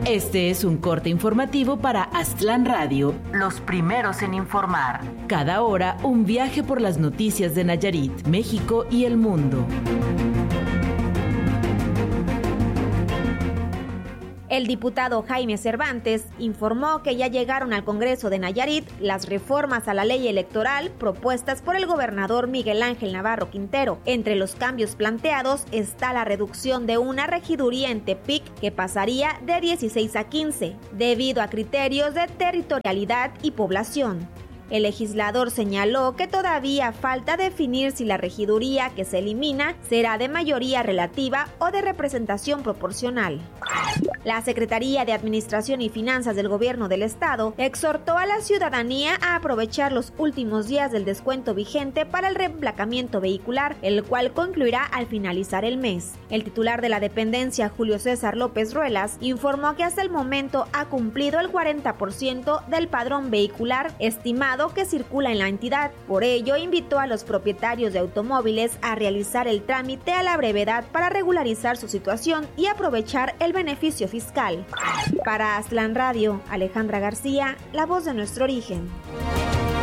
Este es un corte informativo para Aztlán Radio, los primeros en informar. Cada hora, un viaje por las noticias de Nayarit, México y el mundo. El diputado Jaime Cervantes informó que ya llegaron al Congreso de Nayarit las reformas a la ley electoral propuestas por el gobernador Miguel Ángel Navarro Quintero. Entre los cambios planteados está la reducción de una regiduría en Tepic que pasaría de 16 a 15, debido a criterios de territorialidad y población. El legislador señaló que todavía falta definir si la regiduría que se elimina será de mayoría relativa o de representación proporcional. La Secretaría de Administración y Finanzas del Gobierno del Estado exhortó a la ciudadanía a aprovechar los últimos días del descuento vigente para el reemplacamiento vehicular, el cual concluirá al finalizar el mes. El titular de la dependencia, Julio César López Ruelas, informó que hasta el momento ha cumplido el 40% del padrón vehicular estimado que circula en la entidad. Por ello, invitó a los propietarios de automóviles a realizar el trámite a la brevedad para regularizar su situación y aprovechar el beneficio fiscal. Para Aztlán Radio, Alejandra García, la voz de nuestro origen.